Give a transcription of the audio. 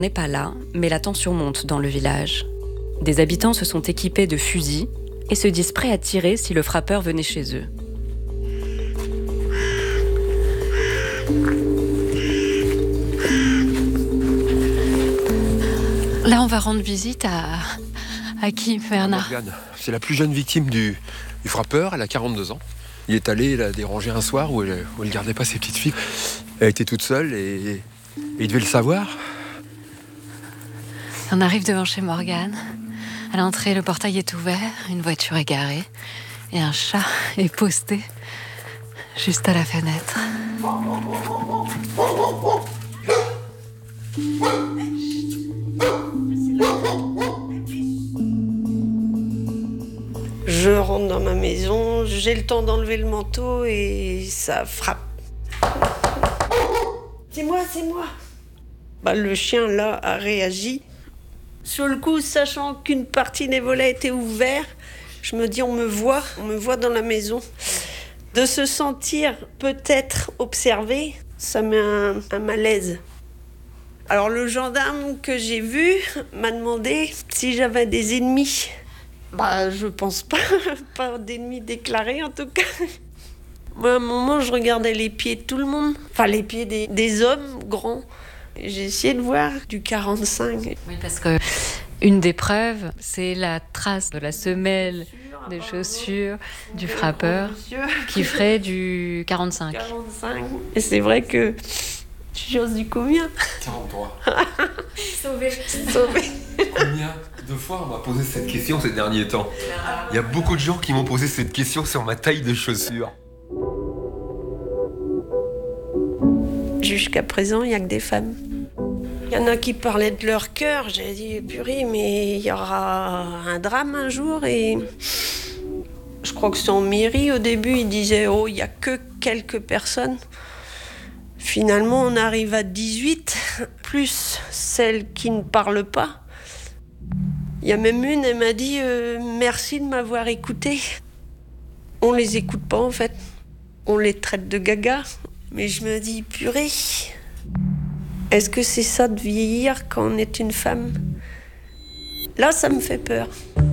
On n'est pas là, mais la tension monte dans le village. Des habitants se sont équipés de fusils et se disent prêts à tirer si le frappeur venait chez eux. Là, on va rendre visite à qui, Bernard? Morgane, c'est la plus jeune victime du frappeur, elle a 42 ans. Il est allé la déranger un soir où elle ne gardait pas ses petites filles. Elle était toute seule et il devait le savoir. On arrive devant chez Morgane. À l'entrée, le portail est ouvert, une voiture est garée et un chat est posté juste à la fenêtre. Je rentre dans ma maison, j'ai le temps d'enlever le manteau et ça frappe. C'est moi. Le chien, là, a réagi. Sur le coup, sachant qu'une partie des volets était ouverte, je me dis, on me voit dans la maison. De se sentir peut-être observé, ça met un malaise. Alors le gendarme que j'ai vu m'a demandé si j'avais des ennemis. Je pense pas d'ennemis déclarés en tout cas. Moi, à un moment, je regardais les pieds de tout le monde, enfin les pieds des hommes grands. J'ai essayé de voir du 45. Oui, parce que une des preuves, c'est la trace de la semelle des chaussures du frappeur qui ferait du 45. 45. Et c'est vrai que j'ose du combien? 43. Sauvé. Combien de fois on m'a posé cette question ces derniers temps? Il y a beaucoup de gens qui m'ont posé cette question sur ma taille de chaussures. Jusqu'à présent, il n'y a que des femmes. Il y en a qui parlaient de leur cœur. J'ai dit, purée, mais il y aura un drame un jour. Et je crois que c'est en mairie, au début, ils disaient, oh, il n'y a que quelques personnes. Finalement, on arrive à 18, plus celles qui ne parlent pas. Il y a même une, elle m'a dit, merci de m'avoir écouté. On les écoute pas, en fait. On les traite de gaga. Mais je me dis, purée, est-ce que c'est ça de vieillir quand on est une femme? Là, ça me fait peur.